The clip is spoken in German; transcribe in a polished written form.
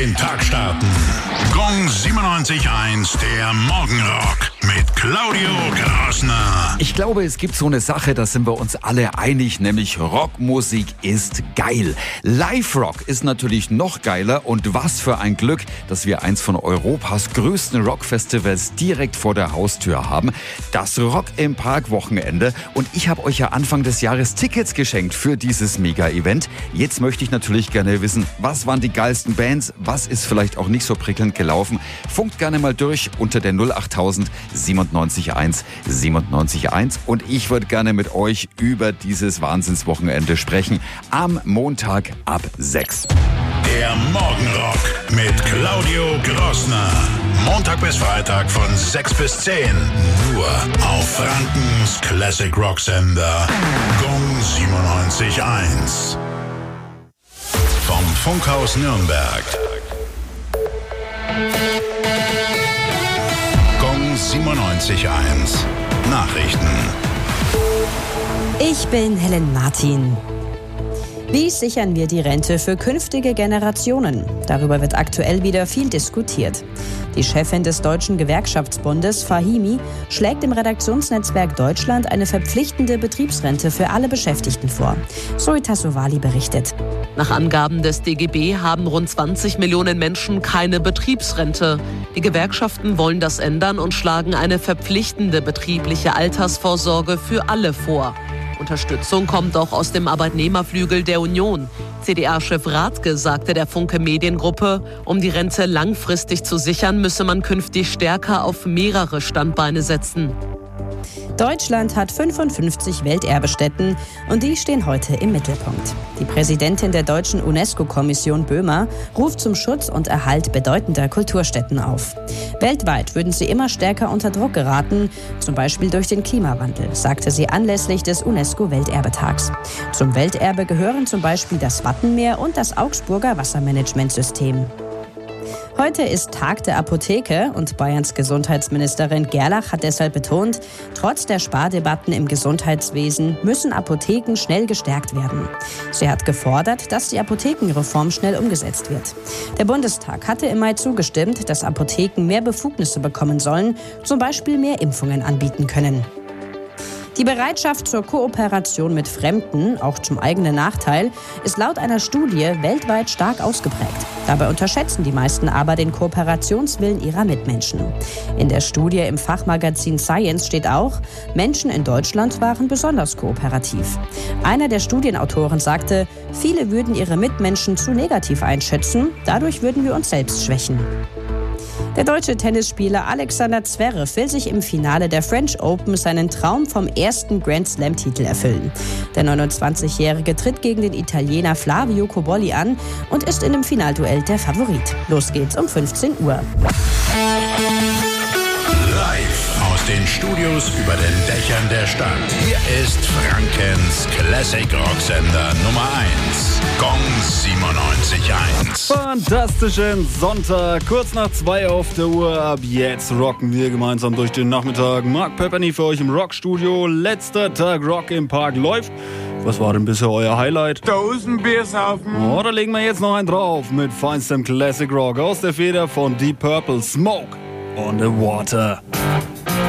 den Tag starten. Gong 97.1, der Morgenrock mit Claudio Grassner. Ich glaube, es gibt so eine Sache, da sind wir uns alle einig, nämlich Rockmusik ist geil. Live-Rock ist natürlich noch geiler und was für ein Glück, dass wir eins von Europas größten Rockfestivals direkt vor der Haustür haben. Das Rock im Park Wochenende. Und ich habe euch ja Anfang des Jahres Tickets geschenkt für dieses Mega-Event. Jetzt möchte ich natürlich gerne wissen, was waren die geilsten Bands, was ist vielleicht auch nicht so prickelnd gelaufen. Funkt gerne mal durch unter der 08000 97.1 97.1 und ich würde gerne mit euch über dieses Wahnsinnswochenende sprechen. Am Montag ab 6. Der Morgenrock mit Claudio Grassner. Montag bis Freitag von 6 bis 10. Nur auf Frankens Classic Rock Sender Gong 97.1. Vom Funkhaus Nürnberg. Gong 97.1. Nachrichten. Ich bin Helen Martin. Wie sichern wir die Rente für künftige Generationen? Darüber wird aktuell wieder viel diskutiert. Die Chefin des Deutschen Gewerkschaftsbundes, Fahimi, schlägt im Redaktionsnetzwerk Deutschland eine verpflichtende Betriebsrente für alle Beschäftigten vor. Zoe Tassovali berichtet. Nach Angaben des DGB haben rund 20 Millionen Menschen keine Betriebsrente. Die Gewerkschaften wollen das ändern und schlagen eine verpflichtende betriebliche Altersvorsorge für alle vor. Unterstützung kommt auch aus dem Arbeitnehmerflügel der Union. CDA-Chef Rathke sagte der Funke Mediengruppe, um die Rente langfristig zu sichern, müsse man künftig stärker auf mehrere Standbeine setzen. Deutschland hat 55 Welterbestätten und die stehen heute im Mittelpunkt. Die Präsidentin der deutschen UNESCO-Kommission Böhmer ruft zum Schutz und Erhalt bedeutender Kulturstätten auf. Weltweit würden sie immer stärker unter Druck geraten, zum Beispiel durch den Klimawandel, sagte sie anlässlich des UNESCO-Welterbetags. Zum Welterbe gehören zum Beispiel das Wattenmeer und das Augsburger Wassermanagementsystem. Heute ist Tag der Apotheke und Bayerns Gesundheitsministerin Gerlach hat deshalb betont, trotz der Spardebatten im Gesundheitswesen müssen Apotheken schnell gestärkt werden. Sie hat gefordert, dass die Apothekenreform schnell umgesetzt wird. Der Bundestag hatte im Mai zugestimmt, dass Apotheken mehr Befugnisse bekommen sollen, zum Beispiel mehr Impfungen anbieten können. Die Bereitschaft zur Kooperation mit Fremden, auch zum eigenen Nachteil, ist laut einer Studie weltweit stark ausgeprägt. Dabei unterschätzen die meisten aber den Kooperationswillen ihrer Mitmenschen. In der Studie im Fachmagazin Science steht auch, Menschen in Deutschland waren besonders kooperativ. Einer der Studienautoren sagte, viele würden ihre Mitmenschen zu negativ einschätzen, dadurch würden wir uns selbst schwächen. Der deutsche Tennisspieler Alexander Zverev will sich im Finale der French Open seinen Traum vom ersten Grand-Slam-Titel erfüllen. Der 29-Jährige tritt gegen den Italiener Flavio Cobolli an und ist in dem Finalduell der Favorit. Los geht's um 15 Uhr. Live aus den Studios über den Dächern der Stadt. Hier ist Frankens Classic Rock Sender Nummer 1. Gong 97.1. Fantastischen Sonntag, kurz nach 2 auf der Uhr. Ab jetzt rocken wir gemeinsam durch den Nachmittag. Mark Pepperny für euch im Rockstudio. Letzter Tag Rock im Park läuft. Was war denn bisher euer Highlight? Dosenbier saufen. Oh, da legen wir jetzt noch einen drauf mit feinstem Classic Rock aus der Feder von Deep Purple, Smoke on the Water.